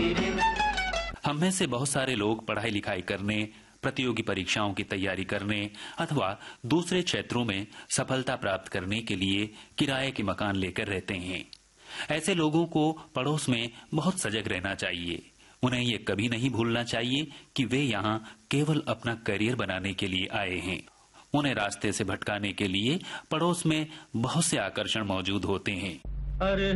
हम में से बहुत सारे लोग पढ़ाई लिखाई करने, प्रतियोगी परीक्षाओं की तैयारी करने अथवा दूसरे क्षेत्रों में सफलता प्राप्त करने के लिए किराए के मकान लेकर रहते हैं। ऐसे लोगों को पड़ोस में बहुत सजग रहना चाहिए। उन्हें ये कभी नहीं भूलना चाहिए कि वे यहाँ केवल अपना करियर बनाने के लिए आए हैं। उन्हें रास्ते से भटकाने के लिए पड़ोस में बहुत से आकर्षण मौजूद होते हैं।